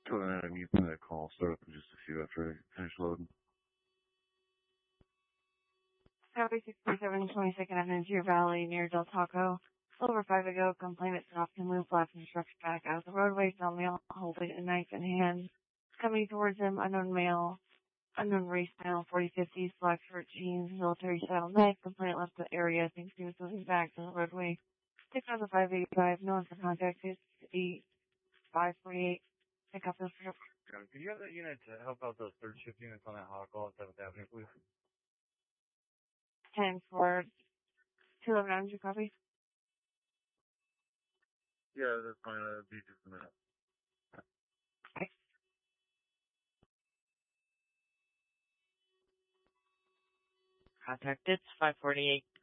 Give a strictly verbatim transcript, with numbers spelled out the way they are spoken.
Go ahead and give me that call. Start up in just a few after I finish loading. Copy six forty-seven, twenty-second Avenue, Deer Valley, near Del Taco. A little over five ago, complainant stopped and moved left and struck back out of the roadway. Found male holding a knife in hand. Coming towards him, unknown male, unknown race male, forty fifties, black shirt, jeans, military style knife. Complainant left the area. Thinks he was moving back to the roadway. six on the five eighty-five, no one for contact. six eight five forty-eight. Pick up this trip. Could you have that unit to help out those third shift units on that hot call at seventh Avenue, please? ten for two eleven Avenue, copy? Yeah, that's fine. That'll be just a minute. Okay. Contact, it's five forty-eight.